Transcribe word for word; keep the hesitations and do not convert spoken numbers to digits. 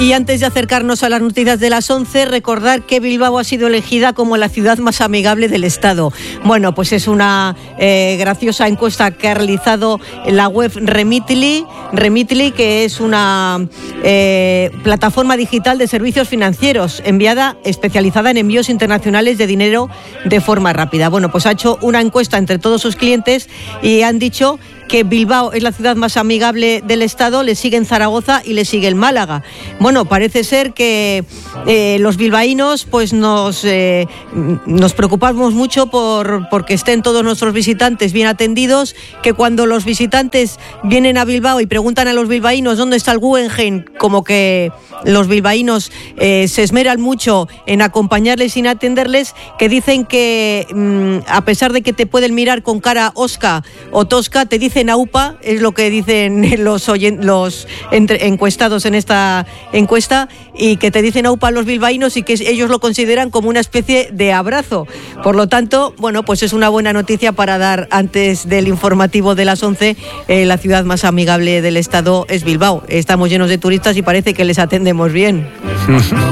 Y antes de acercarnos a las noticias de las once, recordar que Bilbao ha sido elegida como la ciudad más amigable del Estado. Bueno, pues es una eh, graciosa encuesta que ha realizado la web Remitly, Remitly, que es una eh, plataforma digital de servicios financieros enviada, especializada en envíos internacionales de dinero de forma rápida. Bueno, pues ha hecho una encuesta entre todos sus clientes y han dicho que Bilbao es la ciudad más amigable del Estado, le siguen Zaragoza y le sigue el Málaga. Bueno, parece ser que eh, los bilbaínos pues nos, eh, nos preocupamos mucho por porque estén todos nuestros visitantes bien atendidos, que cuando los visitantes vienen a Bilbao y preguntan a los bilbaínos dónde está el Guggenheim, como que los bilbaínos eh, se esmeran mucho en acompañarles y en atenderles, que dicen que mmm, a pesar de que te pueden mirar con cara osca o tosca, te dicen aupa, es lo que dicen los, oyen, los entre, encuestados en esta encuesta, y que te dicen aupa a los bilbaínos y que ellos lo consideran como una especie de abrazo. Por lo tanto, bueno, pues es una buena noticia para dar antes del informativo de las once. Eh, la ciudad más amigable del Estado es Bilbao. Estamos llenos de turistas y parece que les atendemos bien.